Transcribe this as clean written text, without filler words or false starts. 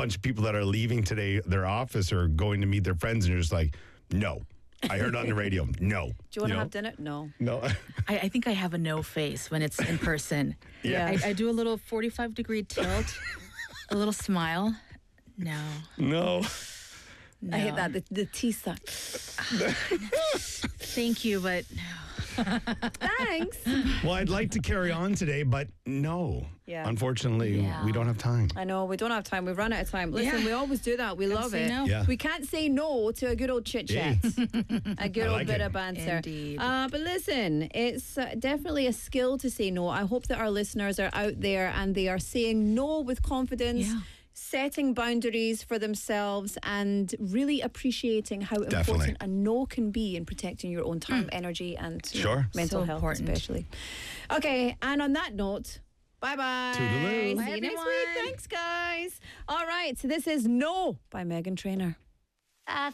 bunch of people that are leaving today, their office, or going to meet their friends, and you're just like, no. I heard it on the radio. No. Do you want to have dinner? No. No. I think I have a no face when it's in person. Yeah. I do a little 45-degree tilt, a little smile. No. No. No. I hate that. The teeth suck. Thank you, but no. Thanks. Well, I'd like to carry on today, but no. Yeah. Unfortunately, we don't have time. I know, we don't have time. We've run out of time. Listen, we always do that. We love it. no. Yeah. We can't say no to a good old chit chat, a good old like bit it. of banter. Indeed. But listen, it's definitely a skill to say no. I hope that our listeners are out there and they are saying no with confidence. Yeah. Setting boundaries for themselves and really appreciating how Definitely. important a no can be in protecting your own time, energy, and Sure. mental So health, important. especially. Okay, and on that note, bye-bye. Toodaloo. See Bye, you next week. everyone. Thanks, guys. All right, so this is No by Megan Trainor.